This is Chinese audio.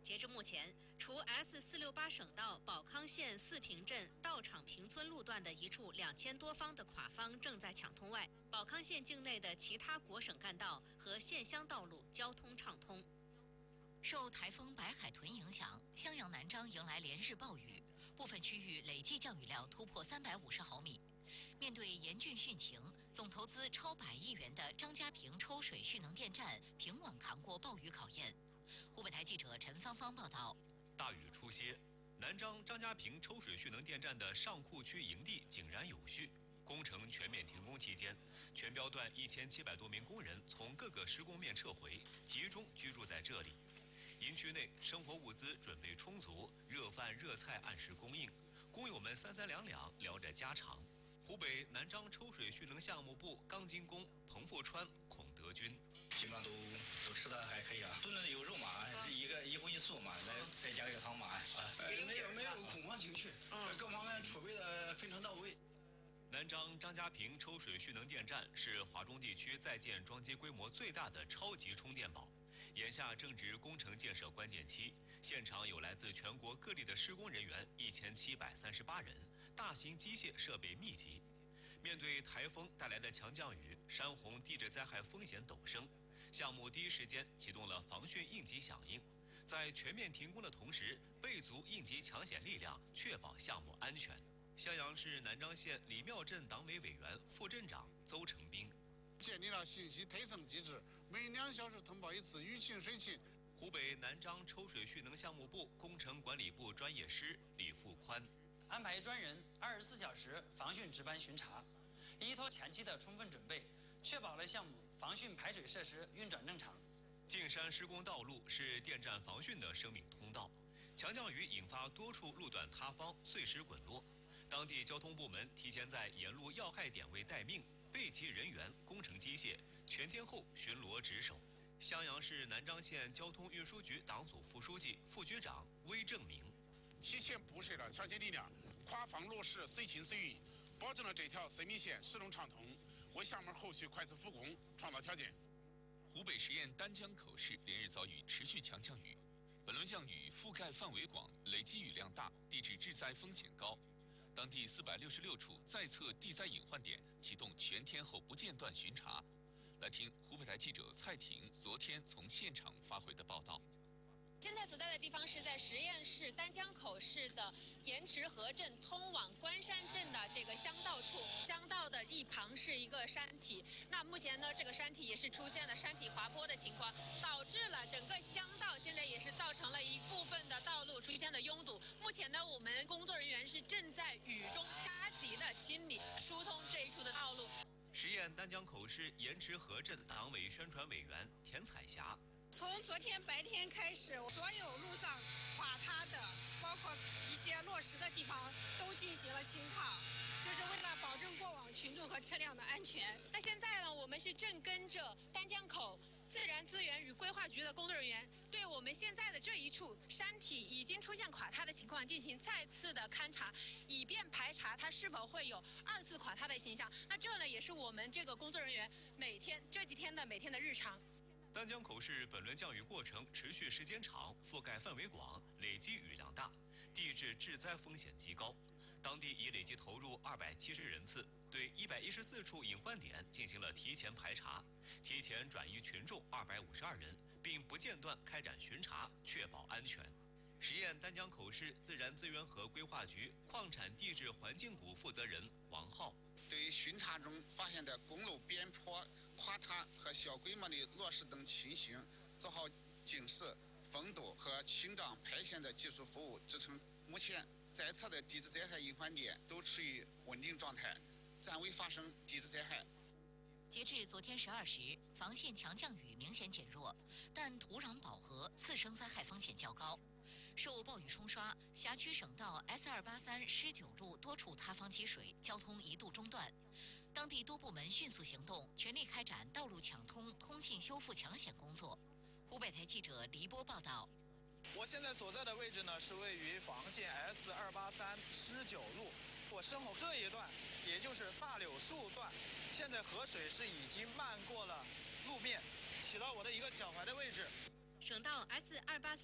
截至目前，除 S468省道保康县四平镇道场坪村路段的一处2000多方的垮方正在抢通外，保康县境内的其他国省干道和县乡道路交通畅通。 受台风白海豚影响，襄阳南漳迎来连日暴雨，部分区域累计降雨量突破350毫米。面对严峻汛情，总投资超100亿元的张家坪抽水蓄能电站平稳扛过暴雨考验。湖北台记者陈芳芳报道。 大雨初歇，南漳张家坪抽水蓄能电站的上库区营地井然有序。工程全面停工期间，全标段1700多名工人从各个施工面撤回，集中居住在这里。营区内生活物资准备充足，热饭热菜按时供应，工友们三三两两聊着家常。湖北南漳抽水蓄能项目部钢筋工彭富川、孔德军， 基本上都吃的还可以啊，炖的有肉嘛，一荤一素嘛，再加一个汤嘛，没有恐慌情绪，各方面储备的非常到位。 南漳张家坪抽水蓄能电站是华中地区在建装机规模最大的超级充电宝，眼下正值工程建设关键期，现场有来自全国各地的施工人员1738人，大型机械设备密集。面对台风带来的强降雨，山洪地质灾害风险陡升，项目第一时间启动了防汛应急响应，在全面停工的同时，备足应急抢险力量，确保项目安全。襄阳市南漳县李庙镇党委委员、副镇长邹成兵， 建立了信息推送机制，每2小时通报一次雨情水情。 湖北南漳抽水蓄能项目部工程管理部专业师李富宽， 安排专人24小时防汛值班巡查，依托前期的充分准备，确保了项目防汛排水设施运转正常。 径山施工道路是电站防汛的生命通道，强降雨引发多处路段塌方、碎石滚落。当地交通部门提前在沿路要害点位待命，备齐人员、工程机械，全天候巡逻值守。襄阳市南漳县交通运输局党组副书记、副局长魏正明， 提前布设了抢险力量，垮方落实随情随运，保证了这条生命线始终畅通，为项目后续快速复工创造条件。 湖北十堰丹江口市连日遭遇持续强降雨，本轮降雨覆盖范围广，累积雨量大，地质致灾风险高。当地466处在测地灾隐患点启动全天候不间断巡查。来听湖北台记者蔡婷昨天从现场发回的报道。 现在所在的地方是在十堰市丹江口市的盐池河镇通往关山镇的这个乡道处，乡道的一旁是一个山体。那目前呢，这个山体也是出现了山体滑坡的情况，导致了整个乡道现在也是造成了一部分的道路出现了拥堵。目前呢，我们工作人员是正在雨中加急的清理疏通这一处的道路。 十堰丹江口市盐池河镇党委宣传委员田彩霞， 从昨天白天开始，所有路上垮塌的，包括一些落石的地方，都进行了清抗，就是为了保证过往群众和车辆的安全。 那现在呢，我们是正跟着丹江口自然资源与规划局的工作人员，对我们现在的这一处山体已经出现垮塌的情况进行再次的勘察，以便排查它是否会有2次垮塌的现象。那这呢，也是我们这个工作人员这几天的日常。 丹江口市本轮降雨过程持续时间长，覆盖范围广，累积雨量大，地质致灾风险极高。当地已累计投入270人次，对114处隐患点进行了提前排查，提前转移群众252人，并不间断开展巡查，确保安全。十堰丹江口市自然资源和规划局矿产地质环境股负责人王浩， 对巡查中发现的公路边坡垮塌和小规模的落石等情形，做好警示、封堵和清障排险的技术服务支撑。目前在测的地质灾害隐患点都处于稳定状态，暂未发生地质灾害。 截至昨天12时，防县强降雨明显减弱，但土壤饱和、次生灾害风险较高。受暴雨冲刷，辖区省道 S283施九路多处塌方积水，交通一度中断。当地多部门迅速行动，全力开展道路抢通、通信修复抢险工作。湖北台记者黎波报道。 我现在所在的位置呢，是位于房县 S283施九路，我身后这一段，也就是大柳树段，现在河水是已经漫过了路面，起了我的一个脚踝的位置。 省道 S283